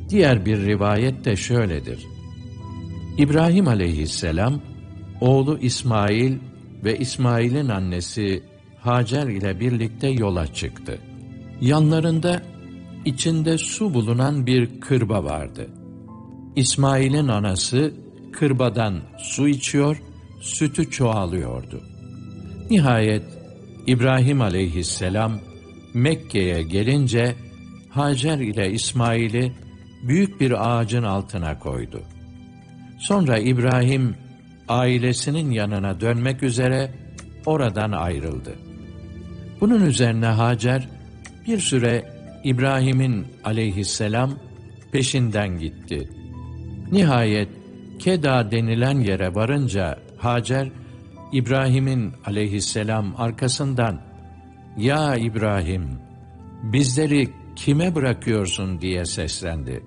Diğer bir rivayet de şöyledir. İbrahim aleyhisselam, oğlu İsmail ve İsmail'in annesi Hacer ile birlikte yola çıktı. Yanlarında içinde su bulunan bir kırba vardı. İsmail'in anası kırbadan su içiyor, sütü çoğalıyordu. Nihayet İbrahim aleyhisselam Mekke'ye gelince Hacer ile İsmail'i büyük bir ağacın altına koydu. Sonra İbrahim ailesinin yanına dönmek üzere oradan ayrıldı. Bunun üzerine Hacer bir süre İbrahim'in aleyhisselam peşinden gitti. Nihayet Keda denilen yere varınca Hacer İbrahim'in aleyhisselam arkasından "Ya İbrahim, bizleri kime bırakıyorsun?" diye seslendi.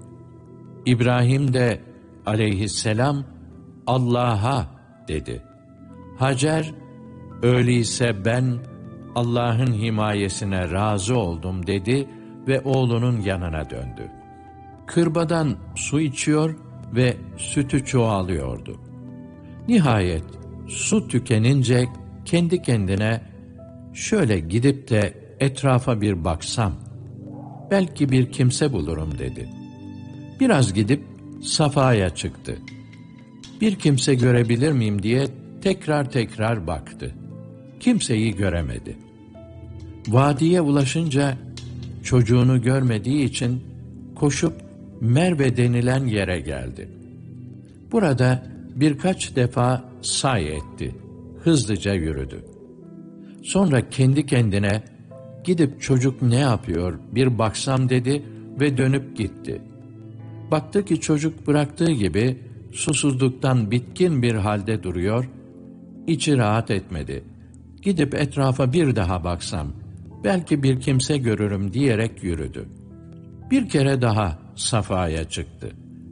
İbrahim de aleyhisselam "Allah'a" dedi. Hacer, "Öyleyse ben Allah'ın himayesine razı oldum" dedi ve oğlunun yanına döndü. Kırbadan su içiyor ve sütü çoğalıyordu. Nihayet su tükenince kendi kendine "Şöyle gidip de etrafa bir baksam, belki bir kimse bulurum" dedi. Biraz gidip Safa'ya çıktı. Bir kimse görebilir miyim diye tekrar baktı. Kimseyi göremedi. Vadiye ulaşınca çocuğunu görmediği için koşup Merve denilen yere geldi. Burada birkaç defa say etti. Hızlıca yürüdü. Sonra kendi kendine "Gidip çocuk ne yapıyor bir baksam" dedi ve dönüp gitti. Baktı ki çocuk bıraktığı gibi susuzluktan bitkin bir halde duruyor, içi rahat etmedi. "Gidip etrafa bir daha baksam, belki bir kimse görürüm" diyerek yürüdü. Bir kere daha Safa'ya çıktı.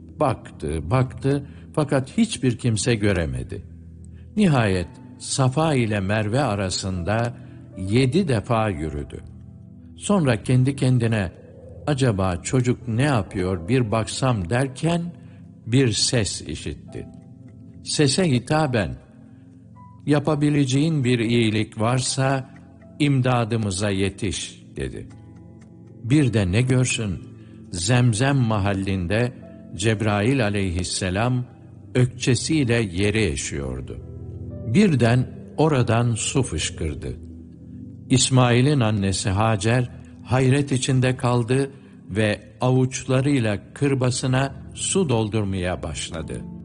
Baktı fakat hiçbir kimse göremedi. Nihayet Safa ile Merve arasında 7 defa yürüdü. Sonra kendi kendine "Acaba çocuk ne yapıyor bir baksam" derken bir ses işitti. Sese hitaben "Yapabileceğin bir iyilik varsa imdadımıza yetiş" dedi. Bir de ne görsün, Zemzem mahallinde Cebrail aleyhisselam ökçesiyle yeri eşiyordu. Birden oradan su fışkırdı. İsmail'in annesi Hacer hayret içinde kaldı ve avuçlarıyla kırbasına su doldurmaya başladı.